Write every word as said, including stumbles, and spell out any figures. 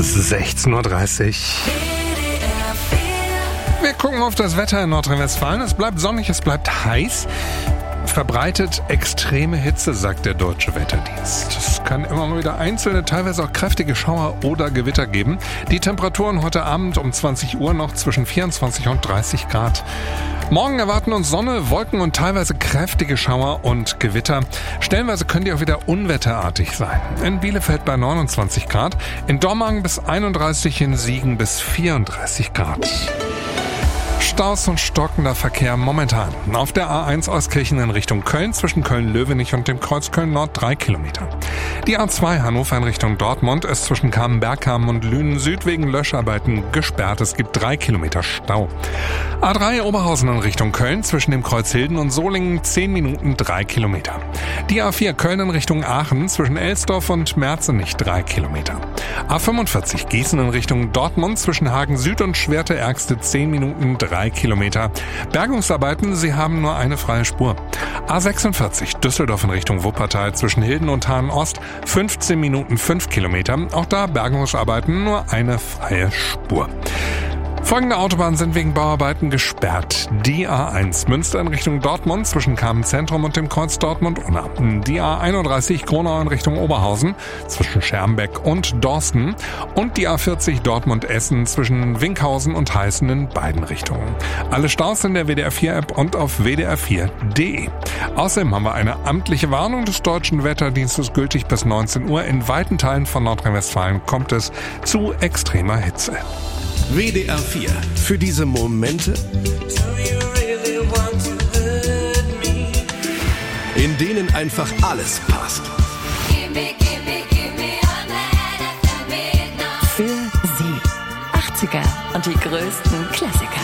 sechzehn Uhr dreißig. Wir gucken auf das Wetter in Nordrhein-Westfalen. Es bleibt sonnig, es bleibt heiß. Verbreitet extreme Hitze, sagt der Deutsche Wetterdienst. Es kann immer mal wieder einzelne, teilweise auch kräftige Schauer oder Gewitter geben. Die Temperaturen heute Abend um zwanzig Uhr noch zwischen vierundzwanzig und dreißig Grad. Morgen erwarten uns Sonne, Wolken und teilweise kräftige Schauer und Gewitter. Stellenweise können die auch wieder unwetterartig sein. In Bielefeld bei neunundzwanzig Grad, in Dormagen bis einunddreißig, in Siegen bis vierunddreißig Grad. Staus und stockender Verkehr momentan. Auf der A eins Ostkirchen in Richtung Köln zwischen Köln-Löwenich und dem Kreuz Köln-Nord drei Kilometer. Die A zwei Hannover in Richtung Dortmund ist zwischen Kamen-Bergkamen und Lünen-Süd wegen Löscharbeiten gesperrt. Es gibt drei Kilometer Stau. A drei Oberhausen in Richtung Köln zwischen dem Kreuz Hilden und Solingen zehn Minuten drei Kilometer. Die A vier Köln in Richtung Aachen zwischen Elsdorf und Merzenich drei Kilometer. A fünfundvierzig Gießen in Richtung Dortmund zwischen Hagen Süd und Schwerte-Ärgste zehn Minuten drei Kilometer. Bergungsarbeiten, sie haben nur eine freie Spur. A sechsundvierzig Düsseldorf in Richtung Wuppertal zwischen Hilden und Hahn Ost fünfzehn Minuten fünf Kilometer. Auch da Bergungsarbeiten, nur eine freie Spur. Folgende Autobahnen sind wegen Bauarbeiten gesperrt. Die A eins Münster in Richtung Dortmund zwischen Kamen-Zentrum und dem Kreuz Dortmund-Unna. Die A einunddreißig Gronau in Richtung Oberhausen zwischen Schermbeck und Dorsten. Und die A vierzig Dortmund-Essen zwischen Winkhausen und Heißen in beiden Richtungen. Alle Staus in der W D R vier App und auf w d r vier punkt d e. Außerdem haben wir eine amtliche Warnung des Deutschen Wetterdienstes gültig bis neunzehn Uhr. In weiten Teilen von Nordrhein-Westfalen kommt es zu extremer Hitze. W D R vier. Für diese Momente, in denen einfach alles passt. Für Sie. achtziger und die größten Klassiker.